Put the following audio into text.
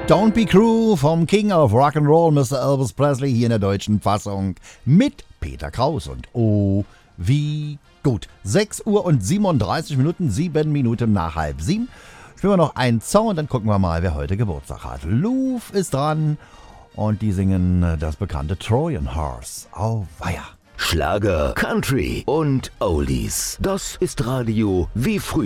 Don't Be Cruel vom King of Rock'n'Roll, Mr. Elvis Presley, hier in der deutschen Fassung mit Peter Kraus. Und oh, wie gut. 6 Uhr und 37 Minuten, 7 Minuten nach 6:30. Spielen wir noch einen Song und dann gucken wir mal, wer heute Geburtstag hat. Louf ist dran und die singen das bekannte Trojan Horse. Auweia. Schlager, Country und Oldies. Das ist Radio wie früher.